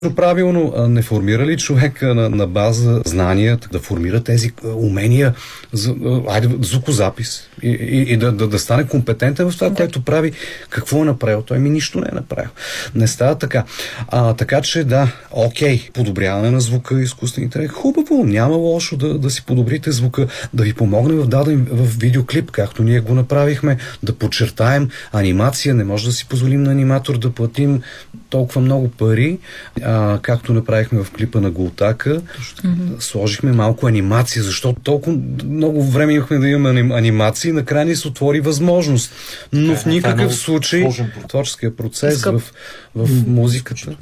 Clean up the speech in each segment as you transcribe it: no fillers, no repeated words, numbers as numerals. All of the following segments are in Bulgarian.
Правилно не формира ли човека на база знания да формира тези умения за звукозапис и да стане компетентен в това, което прави? Какво е направил? Той нищо не е направил. Не става така. Така че окей, подобряване на звука, изкуствен интелект. Хубаво, няма лошо да си подобрите звука, да ви помогне в видеоклип, както ние го направихме, да подчертаем анимация. Не може да си позволим на аниматор да платим толкова много пари, както направихме в клипа на Гултака. Сложихме малко анимация, защото толкова много време имахме да имаме анимации и накрая ни се отвори възможност. Но в никакъв случай творческия процес в музиката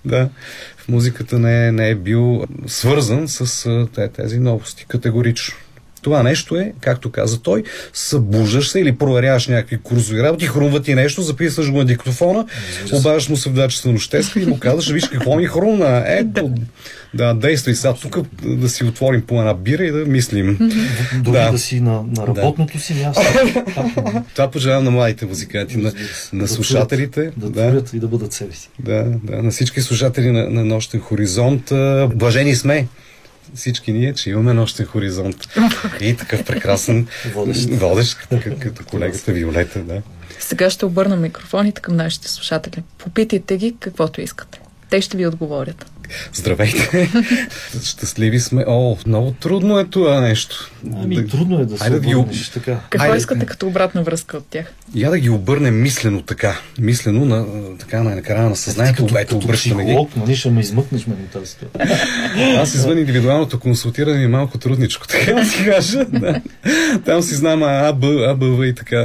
в музиката не е бил свързан с тези новости. Категорично. Това нещо е, както каза той, събуждаш се или проверяваш някакви курсови работи, хрумва ти нещо, записваш го на диктофона, обаждаш му съвдачество нощеска и му казваш, виж какво ми хрумна. Ето, действай сега тук, да си отворим по една бира и да мислим. Дори да си на работното си място. Това пожелавам на младите музиканти, на слушателите. Да творят и да бъдат себе си. На всички слушатели на Нощен хоризонт. Блажени сме всички ние, че имаме Нощен хоризонт. И такъв прекрасен водещ като колегата Виолета. Сега ще обърна микрофоните към нашите слушатели. Попитайте ги каквото искате. Те ще ви отговорят. Здравейте! Щастливи сме. Много трудно е това нещо. Трудно е да се обърнеш така. Какво искате като обратна връзка от тях? Я да ги обърнем мислено така. Мислено накрая на съзнанието. Обръщаме ги. Нали ще ме измъкнеш на тази ситуация. Аз извън индивидуалното консултиране е малко трудничко. Така да си кажа. Там си знам АБВ и така.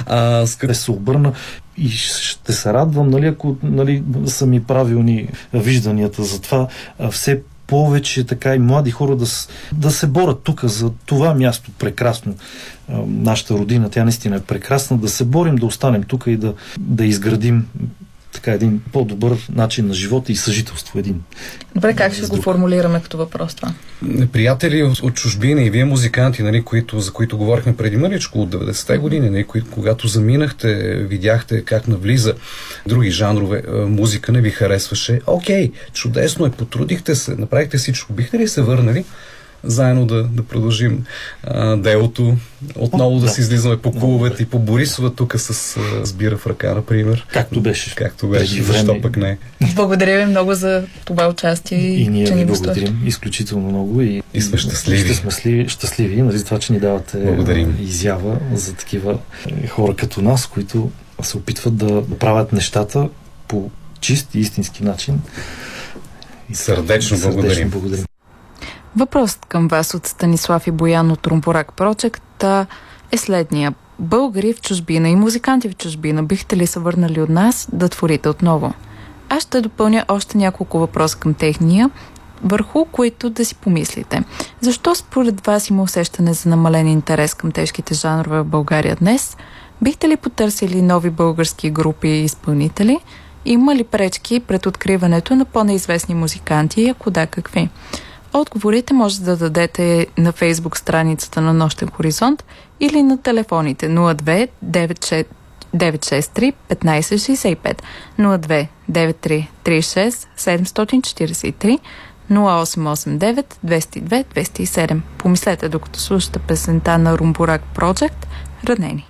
Да се обърна и ще се радвам, ако са ми правилни вижданията за това, все повече така и млади хора да се борят тук за това място прекрасно. Нашата родина, тя наистина е прекрасна, да се борим, да останем тук и да изградим така един по-добър начин на живота и съжителство. Добре, как ще го формулираме като въпрос това? Приятели от чужбина и вие музиканти, за които говорихме преди мъничко от 90-те години, когато заминахте, видяхте как навлиза други жанрове, музика не ви харесваше. Окей, чудесно е, потрудихте се, направихте всичко. Бихте ли се върнали заедно да продължим делото, отново да си излизаме по клубовете и по Борисова тук с бира в ръка, например. Както беше. Защо пък не? Благодаря ви много за това участие. И ние ви благодарим изключително много. И сме щастливи. Ще сме щастливи, за това, че ни давате изява за такива хора като нас, които се опитват да правят нещата по чист и истински начин. Сърдечно благодарим. Въпросът към вас от Станислав и Боян от Румбурак Project е следния. Българи в чужбина и музиканти в чужбина, бихте ли се върнали от нас да творите отново? Аз ще допълня още няколко въпроса към техния, върху които да си помислите. Защо според вас има усещане за намален интерес към тежките жанрове в България днес? Бихте ли потърсили нови български групи и изпълнители? Има ли пречки пред откриването на по-неизвестни музиканти и ако да, какви? Отговорите може да дадете на Фейсбук страницата на Нощен хоризонт или на телефоните 02 963 1565, 02 93 36 743, 0889 202 207. Помислете, докато слушате песента на Румбурак Project "Ранени".